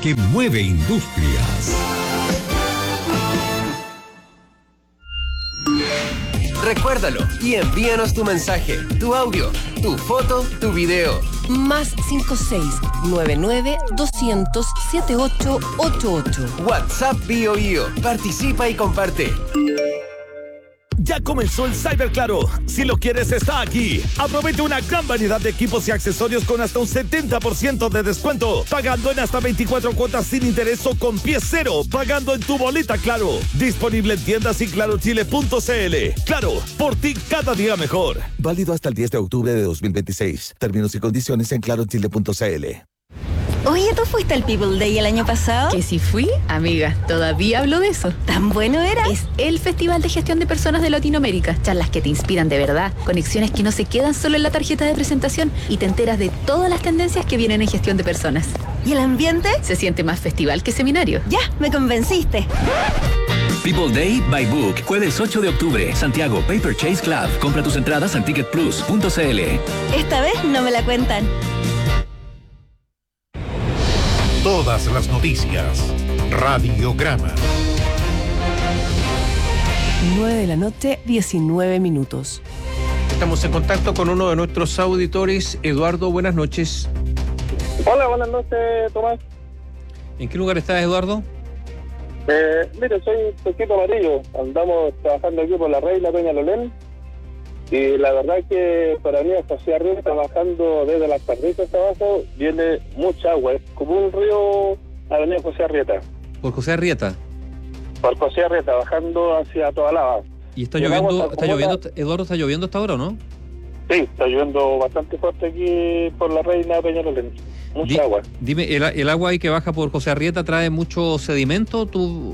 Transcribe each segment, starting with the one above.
que mueve industrias. Recuérdalo y envíanos tu mensaje, tu audio, tu foto, tu video. Más 56-99-200-7888. WhatsApp BioBio. Participa y comparte. Ya comenzó el Cyber Claro. Si lo quieres, está aquí. Aprovecha una gran variedad de equipos y accesorios con hasta un 70% de descuento. Pagando en hasta 24 cuotas sin interés o con pie cero. Pagando en tu boleta Claro. Disponible en tiendas y clarochile.cl. Claro, por ti cada día mejor. Válido hasta el 10 de octubre de 2026. Términos y condiciones en clarochile.cl. Oye, ¿tú fuiste al People Day el año pasado? ¿Que si fui? Amiga, todavía hablo de eso. ¿Tan bueno era? Es el Festival de Gestión de Personas de Latinoamérica. Charlas que te inspiran de verdad, conexiones que no se quedan solo en la tarjeta de presentación y te enteras de todas las tendencias que vienen en gestión de personas. ¿Y el ambiente? Se siente más festival que seminario. Ya, me convenciste. People Day by Book, jueves 8 de octubre, Santiago Paper Chase Club. Compra tus entradas en ticketplus.cl. Esta vez no me la cuentan. Todas las noticias. Radiograma. 9:19 a.m. Estamos en contacto con uno de nuestros auditores. Eduardo, buenas noches. Hola, buenas noches, Tomás. ¿En qué lugar estás, Eduardo? Mire, soy Poquito Amarillo. Andamos trabajando aquí por la Reina Peñalolén. Y la verdad que para mí hasta hacia arriba, trabajando desde las Perdices hasta abajo, viene mucha agua. Es como un río Avenida José Arrieta. ¿Por José Arrieta? Por José Arrieta, bajando hacia Tobalaba. ¿Y está lloviendo, Eduardo, está lloviendo hasta ahora o no? Sí, está lloviendo bastante fuerte aquí por la Reina Peñalolén. Mucha agua. Dime, ¿el agua ahí que baja por José Arrieta trae mucho sedimento?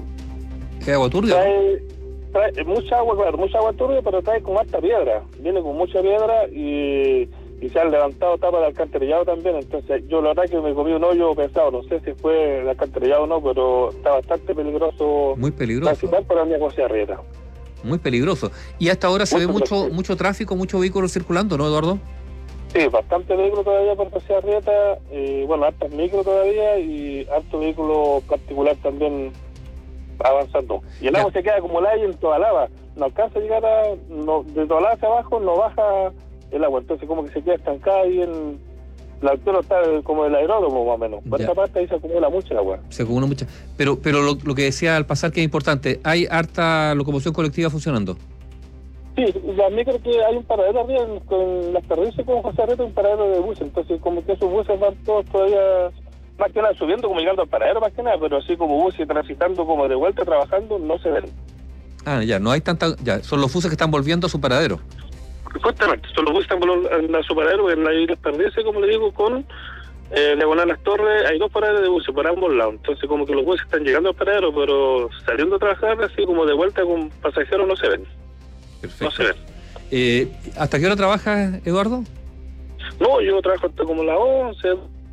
¿Qué agua turbia? Trae mucha agua, claro, mucha agua turbia, pero trae como harta piedra. Viene con mucha piedra y se han levantado tapas de alcantarillado también. Entonces, yo la verdad que me comí un hoyo pesado. No sé si fue el alcantarillado o no, pero está bastante peligroso. Muy peligroso. Principal para mí José Arrieta. Muy peligroso. Y hasta ahora se ve mucho tráfico, mucho vehículo circulando, ¿no, Eduardo? Sí, bastante vehículo todavía por José Arrieta. Bueno, hartos micro todavía y harto vehículo particular también avanzando. Y el agua se queda acumulada ahí en Tobalaba. No alcanza a llegar de Tobalaba hacia abajo, no baja el agua. Entonces como que se queda estancada ahí en la altura, está como el aeródromo más o menos. Por esa parte ahí se acumula mucho el agua. Se acumula mucha. Pero lo que decía al pasar que es importante, ¿hay harta locomoción colectiva funcionando? Sí, las micro que hay un paradero arriba con las Perdices como José Arrieta, un paradero de buses. Entonces como que esos buses van todos todavía más que nada subiendo, como llegando al paradero más que nada, pero así como buses transitando como de vuelta trabajando, no se ven. Ah, ya, no hay tanta, ya, son los buses que están volviendo a su paradero. Justamente, son los buses que están volviendo a su paradero, en la isla Perdices, como le digo, con Diagonal Las Torres, hay dos paraderos de buses por ambos lados. Entonces como que los buses están llegando al paradero, pero saliendo a trabajar así como de vuelta con pasajeros no se ven. Perfecto. No se ven. ¿Hasta qué hora trabajas, Eduardo? No, yo trabajo hasta como las 11,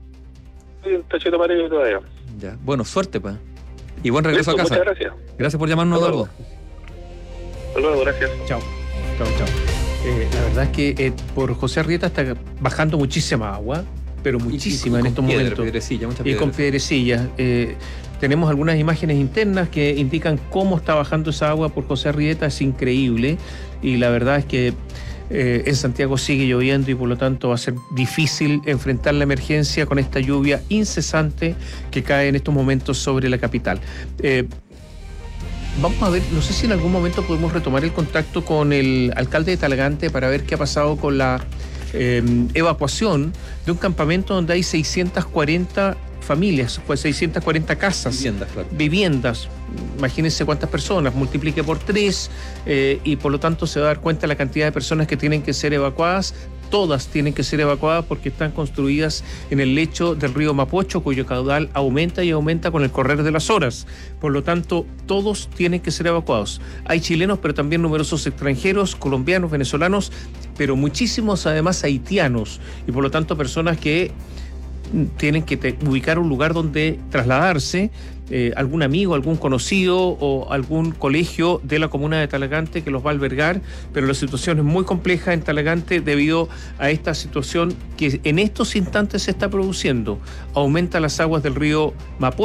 en Tachito Amarillo todavía. Ya, bueno, suerte, pues. Y buen regreso a casa. Muchas gracias. Gracias por llamarnos, Eduardo. Hasta luego, gracias. Chao. La verdad es que por José Arrieta está bajando muchísima agua, pero muchísima en estos momentos. Y con piedrecillas. Tenemos algunas imágenes internas que indican cómo está bajando esa agua por José Arrieta, es increíble. Y la verdad es que en Santiago sigue lloviendo y por lo tanto va a ser difícil enfrentar la emergencia con esta lluvia incesante que cae en estos momentos sobre la capital. Vamos a ver, no sé si en algún momento podemos retomar el contacto con el alcalde de Talagante para ver qué ha pasado con la evacuación de un campamento donde hay 640 familias, pues 640 casas, viviendas. Imagínense cuántas personas, multiplique por 3 y por lo tanto se va a dar cuenta la cantidad de personas que tienen que ser evacuadas. Todas tienen que ser evacuadas porque están construidas en el lecho del río Mapocho, cuyo caudal aumenta y aumenta con el correr de las horas. Por lo tanto, todos tienen que ser evacuados. Hay chilenos, pero también numerosos extranjeros, colombianos, venezolanos, pero muchísimos además haitianos y por lo tanto personas que tienen que ubicar un lugar donde trasladarse, algún amigo, algún conocido o algún colegio de la comuna de Talagante que los va a albergar, pero la situación es muy compleja en Talagante debido a esta situación que en estos instantes se está produciendo. Aumenta las aguas del río Mapocho